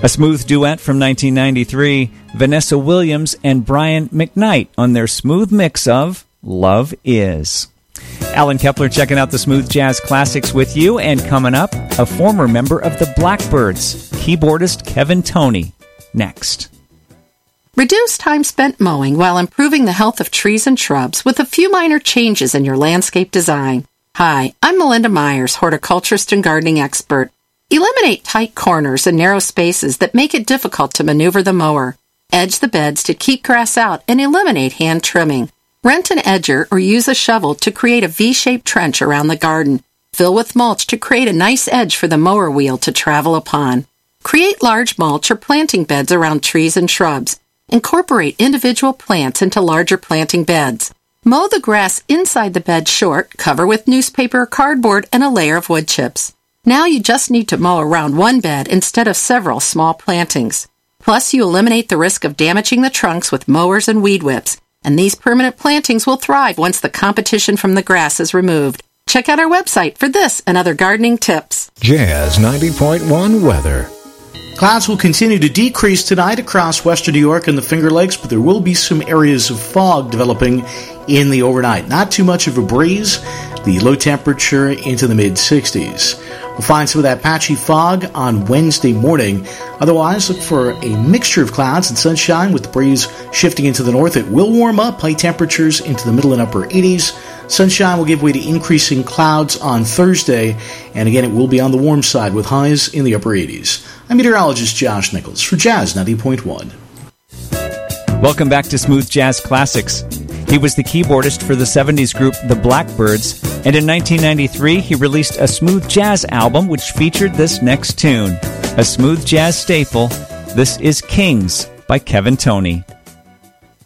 A smooth duet from 1993, Vanessa Williams and Brian McKnight on their smooth mix of Love Is. Alan Kepler checking out the smooth jazz classics with you, and coming up, a former member of the Blackbyrds, keyboardist Kevin Toney. Next. Reduce time spent mowing while improving the health of trees and shrubs with a few minor changes in your landscape design. Hi, I'm Melinda Myers, horticulturist and gardening expert. Eliminate tight corners and narrow spaces that make it difficult to maneuver the mower. Edge the beds to keep grass out and eliminate hand trimming. Rent an edger or use a shovel to create a V-shaped trench around the garden. Fill with mulch to create a nice edge for the mower wheel to travel upon. Create large mulch or planting beds around trees and shrubs. Incorporate individual plants into larger planting beds. Mow the grass inside the bed short, cover with newspaper or cardboard, and a layer of wood chips. Now you just need to mow around one bed instead of several small plantings. Plus, you eliminate the risk of damaging the trunks with mowers and weed whips, and these permanent plantings will thrive once the competition from the grass is removed. Check out our website for this and other gardening tips. Jazz 90.1 weather. Clouds will continue to decrease tonight across western New York and the Finger Lakes, but there will be some areas of fog developing in the overnight. Not too much of a breeze. The low temperature into the mid-60s. We'll find some of that patchy fog on Wednesday morning. Otherwise, look for a mixture of clouds and sunshine with the breeze shifting into the north. It will warm up, high temperatures into the middle and upper 80s. Sunshine will give way to increasing clouds on Thursday, and again, it will be on the warm side with highs in the upper 80s. I'm meteorologist Josh Nichols for Jazz 90.1. Welcome back to Smooth Jazz Classics. He was the keyboardist for the 70s group The Blackbyrds, and in 1993 he released a smooth jazz album which featured this next tune. A smooth jazz staple, this is Kings by Kevin Toney.